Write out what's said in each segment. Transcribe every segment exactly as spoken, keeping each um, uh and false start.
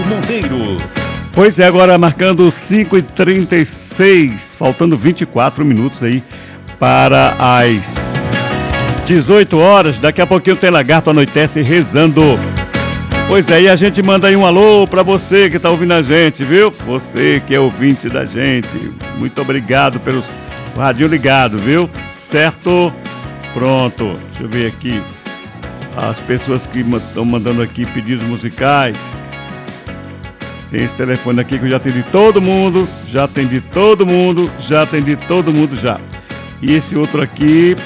Monteiro. Pois é, agora marcando cinco e trinta e seis, faltando vinte e quatro minutos aí para as dezoito horas. Daqui a pouquinho tem Lagarto Anoitece rezando. Pois é, e a gente manda aí um alô para você que tá ouvindo a gente, viu? Você que é ouvinte da gente, muito obrigado pelo radinho ligado, viu? Certo? Pronto, deixa eu ver aqui as pessoas que estão mandando aqui pedidos musicais. Tem esse telefone aqui que eu já atendi todo mundo, já atendi todo mundo, já atendi todo mundo já. E esse outro aqui,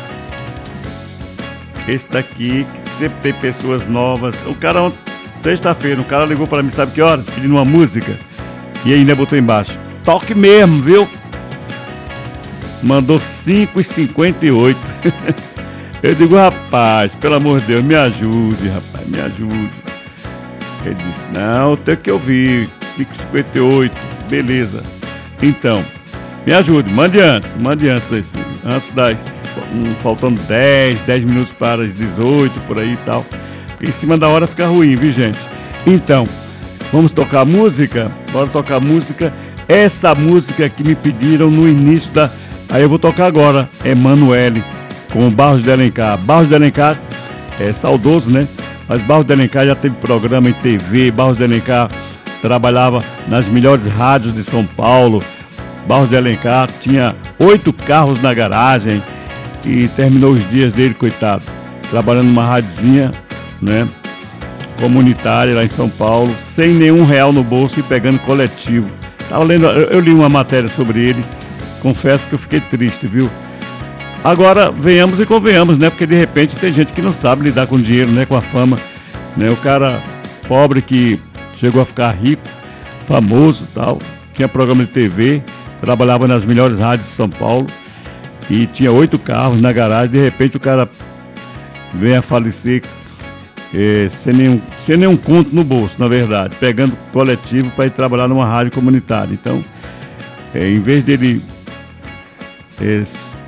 esse daqui, que sempre tem pessoas novas. O cara, sexta-feira, o cara ligou para mim, sabe que horas? Pedindo uma música. E ainda botou embaixo, toque mesmo, viu? Mandou cinco e cinquenta e oito. Eu digo, rapaz, pelo amor de Deus, me ajude, rapaz, me ajude. Ele disse, não, tem que ouvir, cinco e cinquenta e oito, beleza. Então, me ajude, mande antes, mande antes, assim, antes das, um, faltando dez, dez minutos para as dezoito, por aí e tal. Em cima da hora fica ruim, viu, gente? Então, vamos tocar música? Bora tocar música. Essa música que me pediram no início da... Aí eu vou tocar agora, Emanuele, com o Barros de Alencar. Barros de Alencar é saudoso, né? Mas Barros de Alencar já teve programa em T V. Barros de Alencar trabalhava nas melhores rádios de São Paulo. Barros de Alencar tinha oito carros na garagem e terminou os dias dele, coitado, trabalhando numa radiozinha, né, comunitária lá em São Paulo, sem nenhum real no bolso e pegando coletivo. Tava lendo, eu, eu li uma matéria sobre ele, confesso que eu fiquei triste, viu? Agora, venhamos e convenhamos, né? Porque de repente tem gente que não sabe lidar com dinheiro, né? Com a fama, né? O cara pobre que chegou a ficar rico, famoso e tal, tinha programa de T V, trabalhava nas melhores rádios de São Paulo e tinha oito carros na garagem. De repente o cara vem a falecer é, sem, nenhum, sem nenhum conto no bolso, na verdade, pegando coletivo para ir trabalhar numa rádio comunitária. Então, é, em vez dele é,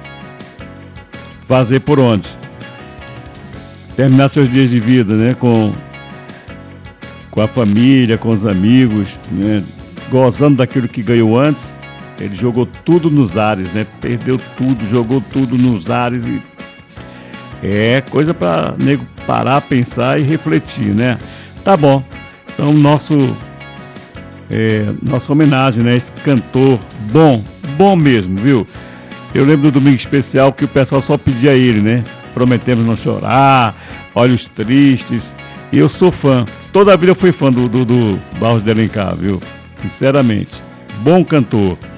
fazer por onde? Terminar seus dias de vida, né? Com, com a família, com os amigos, né? Gozando daquilo que ganhou antes, ele jogou tudo nos ares, né? Perdeu tudo, jogou tudo nos ares e é coisa para nego parar, pensar e refletir, né? Tá bom. Então nosso é, nossa homenagem, né? Esse cantor bom, bom mesmo, viu? Eu lembro do Domingo Especial que o pessoal só pedia a ele, né? Prometemos não chorar, Olhos Tristes. E eu sou fã. Toda a vida eu fui fã do, do, do Barros de Alencar, viu? Sinceramente. Bom cantor.